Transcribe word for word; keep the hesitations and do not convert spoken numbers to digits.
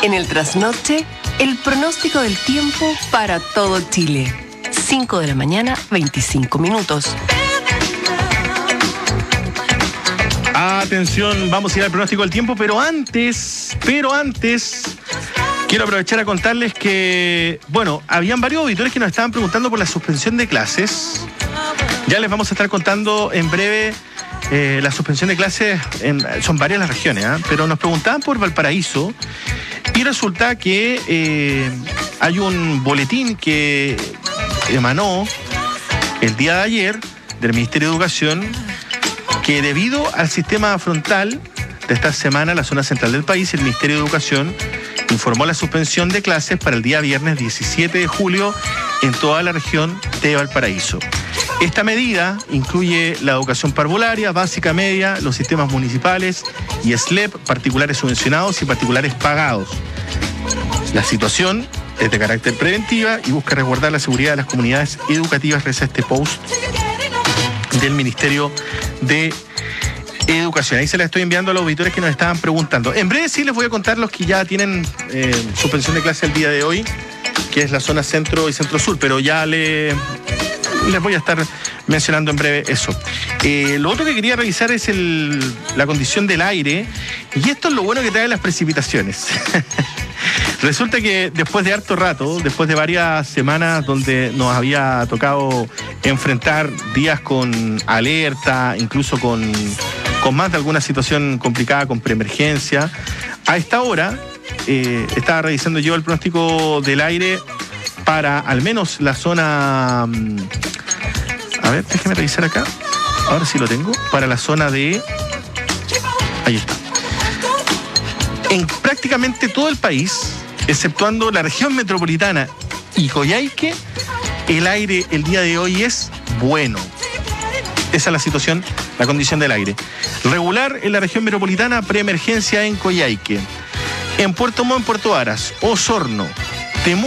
En el trasnoche, el pronóstico del tiempo para todo Chile. cinco de la mañana, veinticinco minutos. Atención, vamos a ir al pronóstico del tiempo, pero antes, pero antes, quiero aprovechar a contarles que, bueno, habían varios auditores que nos estaban preguntando por la suspensión de clases. Ya les vamos a estar contando en breve eh, la suspensión de clases, en, son varias las regiones, ¿eh? Pero nos preguntaban por Valparaíso y resulta que eh, hay un boletín que emanó el día de ayer del Ministerio de Educación que debido al sistema frontal de esta semana, la zona central del país, el Ministerio de Educación informó la suspensión de clases para el día viernes diecisiete de julio en toda la región de Valparaíso. Esta medida incluye la educación parvularia, básica, media, los sistemas municipales y S L E P, particulares subvencionados y particulares pagados. La situación es de carácter preventiva y busca resguardar la seguridad de las comunidades educativas, reza este post del Ministerio de Educación. Ahí se la estoy enviando a los auditores que nos estaban preguntando. En breve sí les voy a contar los que ya tienen eh, suspensión de clase el día de hoy, que es la zona centro y centro-sur, pero ya le, les voy a estar mencionando en breve eso. Eh, lo otro que quería revisar es el, la condición del aire, y esto es lo bueno que traen las precipitaciones. Resulta que después de harto rato, después de varias semanas donde nos había tocado enfrentar días con alerta, incluso con, con más de alguna situación complicada, con preemergencia, a esta hora eh, estaba revisando yo el pronóstico del aire para al menos la zona... A ver, déjeme revisar acá. Ahora sí lo tengo. Para la zona de... Ahí está. En prácticamente todo el país, exceptuando la región metropolitana y Coyhaique, el aire el día de hoy es bueno. Esa es la situación, la condición del aire. Regular en la región metropolitana, preemergencia en Coyhaique. En Puerto Montt, en Puerto Aras, Osorno,